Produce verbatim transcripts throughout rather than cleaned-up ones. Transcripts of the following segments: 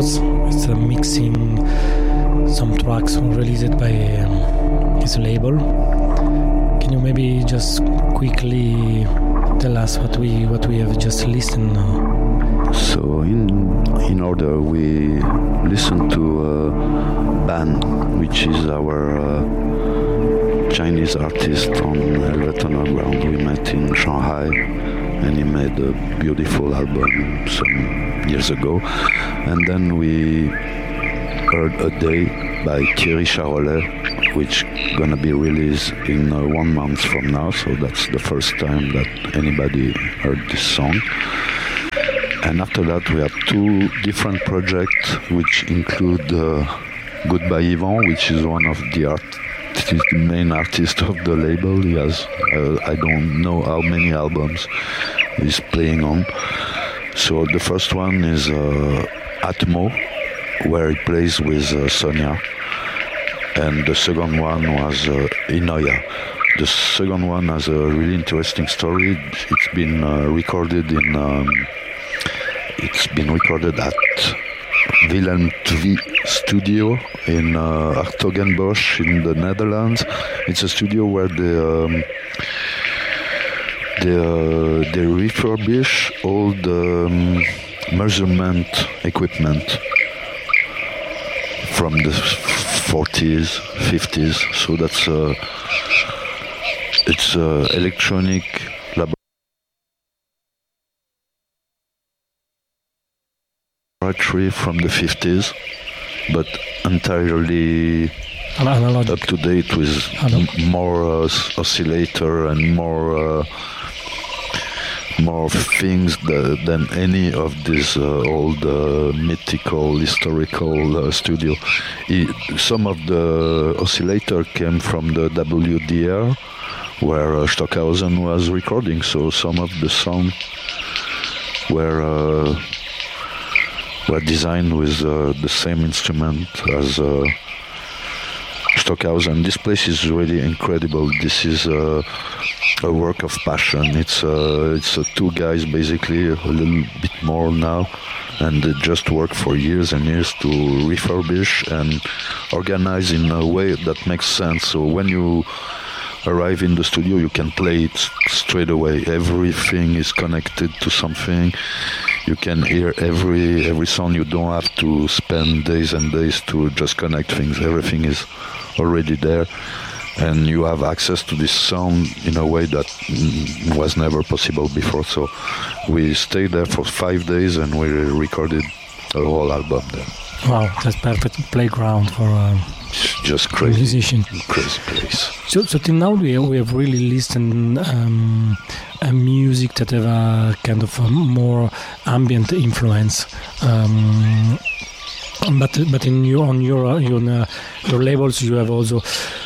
Records. It's uh, mixing some tracks released by um, his label. Can you maybe just quickly tell us what we what we have just listened now? So in in order we listened to uh, Ban, which is our uh, Chinese artist on Velvet Underground. We met in Shanghai, and he made a beautiful album some years ago. And then we heard A Day by Thierry Charolais, which gonna be released in uh, one month from now. So that's the first time that anybody heard this song. And after that, we have two different projects, which include uh, Goodbye Yvan, which is one of the art, the main artist of the label. He has, uh, I don't know how many albums he's playing on. So the first one is uh, Atmo, where he plays with uh, Sonia. And the second one was uh, Inoya. The second one has a really interesting story. It's been uh, recorded in... Um, It's been recorded at Willem Twee Studio in uh, 's-Hertogenbosch in the Netherlands. It's a studio where they um, they, uh, they refurbish all the um, measurement equipment from the forties, fifties. So that's uh, it's uh, electronic laboratory from the fifties, but entirely Analogic. up to date with m- more uh, oscillator and more uh, more things that, than any of these uh, old uh, mythical historical uh, studio. He, some of the oscillator came from the W D R, where uh, Stockhausen was recording. So some of the sound were. Uh, were designed with uh, the same instrument as uh, Stockhausen. This place is really incredible. This is uh, a work of passion. It's uh, it's uh, two guys, basically, a little bit more now, and they just work for years and years to refurbish and organize in a way that makes sense. So when you arrive in the studio, you can play it straight away. Everything is connected to something. You can hear every every sound. You don't have to spend days and days to just connect things. Everything is already there, and you have access to this sound in a way that was never possible before. So we stayed there for five days, and we recorded a whole album there. Wow, that's perfect playground for a just crazy musician. Crazy place. So, so till now we we have really listened um, a music that have a kind of a more ambient influence. Um, but but in your on your your, uh, your labels you have also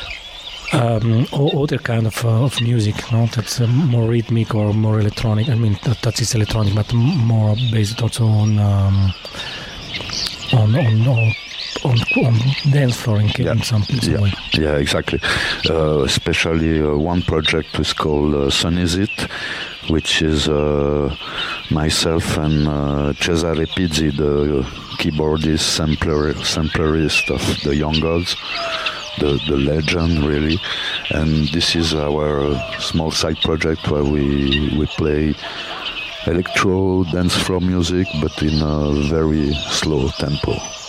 um, other kind of uh, of music, no? That's uh, more rhythmic or more electronic. I mean that, that is electronic, but more based also on. Um, On, on, on, on, on dance floor in, yeah. in some, in some yeah. way. Yeah, exactly. Uh, especially uh, one project is called uh, Sunizit, which is uh, myself and uh, Cesare Pizzi, the keyboardist, sampler, samplerist of the Young Gods, the, the legend, really. And this is our small side project where we, we play electro dance floor music, but in a very slow tempo.